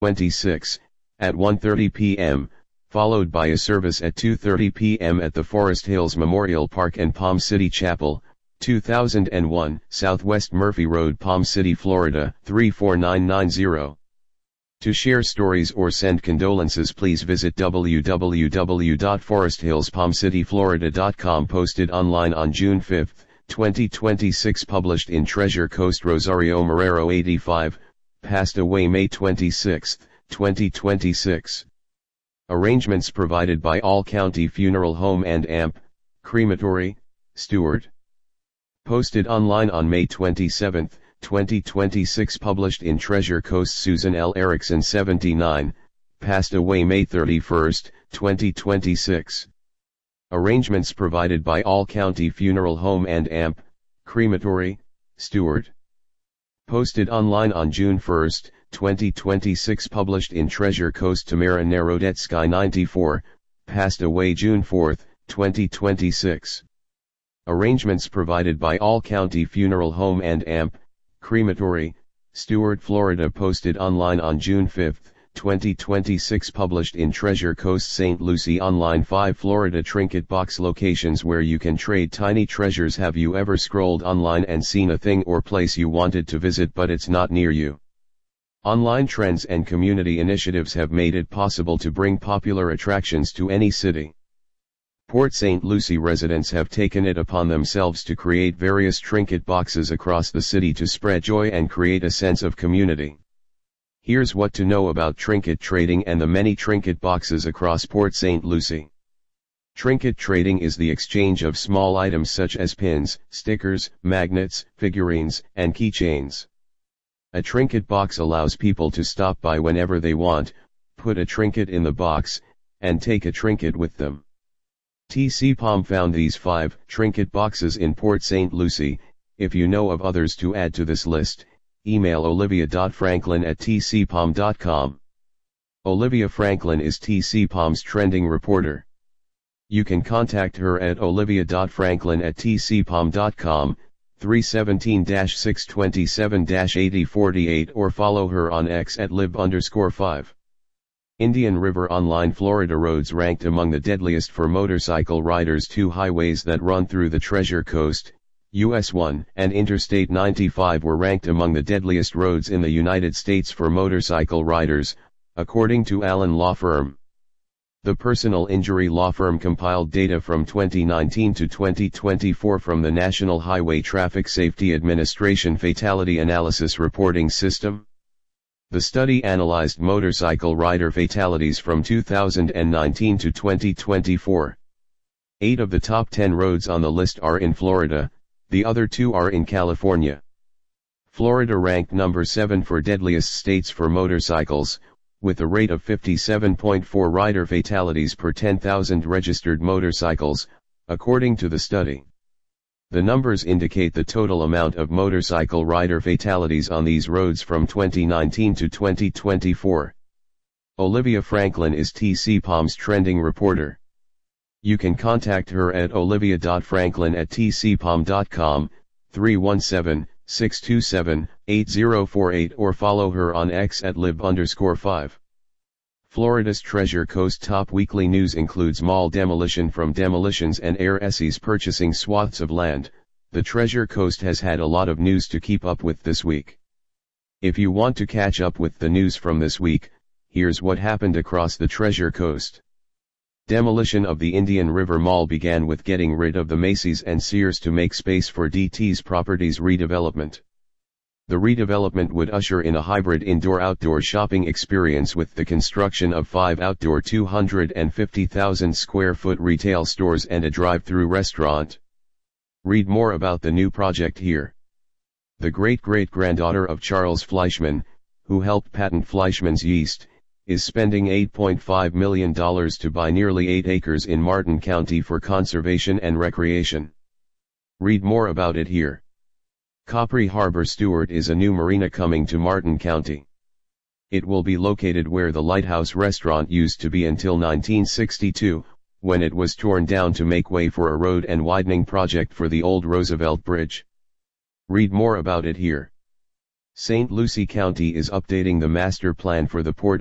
26, at 1:30 p.m., followed by a service at 2:30 p.m. at the Forest Hills Memorial Park and Palm City Chapel, 2001 Southwest Murphy Road, Palm City, Florida, 34990. To share stories or send condolences, please visit www.foresthillspalmcityflorida.com. Posted online on June 5, 2026. Published in Treasure Coast. Rosario Marrero, 85, passed away May 26, 2026. Arrangements provided by All County Funeral Home and AMP, Crematory, Stewart. Posted online on May 27, 2026. Published in Treasure Coast. Susan L. Erickson, 79, passed away May 31, 2026. Arrangements provided by All County Funeral Home and AMP, Crematory, Stewart. Posted online on June 1, 2026. Published in Treasure Coast. Tamara Narodetsky, 94, passed away June 4, 2026. Arrangements provided by All County Funeral Home and AMP, Crematory, Stewart, Florida. Posted online on June 5, 2026. Published in Treasure Coast. St. Lucie Online. 5 Florida Trinket Box locations where you can trade tiny treasures. Have you ever scrolled online and seen a thing or place you wanted to visit but it's not near you? Online trends and community initiatives have made it possible to bring popular attractions to any city. Port St. Lucie residents have taken it upon themselves to create various trinket boxes across the city to spread joy and create a sense of community. Here's what to know about trinket trading and the many trinket boxes across Port St. Lucie. Trinket trading is the exchange of small items such as pins, stickers, magnets, figurines, and keychains. A trinket box allows people to stop by whenever they want, put a trinket in the box, and take a trinket with them. TC Palm found these 5 trinket boxes in Port St. Lucie. If you know of others to add to this list, email olivia.franklin@tcpalm.com. Olivia Franklin is TC Palm's trending reporter. You can contact her at olivia.franklin@tcpalm.com, 317-627-8048, or follow her on X at lib_5. Indian River Online. Florida roads ranked among the deadliest for motorcycle riders. 2 highways that run through the Treasure Coast, US 1 and Interstate 95, were ranked among the deadliest roads in the United States for motorcycle riders, according to Allen Law Firm. The personal injury law firm compiled data from 2019 to 2024 from the National Highway Traffic Safety Administration Fatality Analysis Reporting System. The study analyzed motorcycle rider fatalities from 2019 to 2024. 8 of the top 10 roads on the list are in Florida, the other 2 are in California. Florida ranked number 7 for deadliest states for motorcycles, with a rate of 57.4 rider fatalities per 10,000 registered motorcycles, according to the study. The numbers indicate the total amount of motorcycle rider fatalities on these roads from 2019 to 2024. Olivia Franklin is TC Palm's trending reporter. You can contact her at olivia.franklin@tcpalm.com, 317-627-8048, or follow her on X at lib_5. Florida's Treasure Coast top weekly news includes mall demolition from Demolitions and Air SEs purchasing swaths of land. The Treasure Coast has had a lot of news to keep up with this week. If you want to catch up with the news from this week, here's what happened across the Treasure Coast. Demolition of the Indian River Mall began with getting rid of the Macy's and Sears to make space for DT's properties redevelopment. The redevelopment would usher in a hybrid indoor-outdoor shopping experience with the construction of 5 outdoor 250,000 square foot retail stores and a drive-through restaurant. Read more about the new project here. The great-great-granddaughter of Charles Fleischmann, who helped patent Fleischmann's yeast, is spending $8.5 million to buy nearly 8 acres in Martin County for conservation and recreation. Read more about it here. Capri Harbor Stewart is a new marina coming to Martin County. It will be located where the Lighthouse Restaurant used to be until 1962, when it was torn down to make way for a road and widening project for the old Roosevelt Bridge. Read more about it here. St. Lucie County is updating the master plan for the Port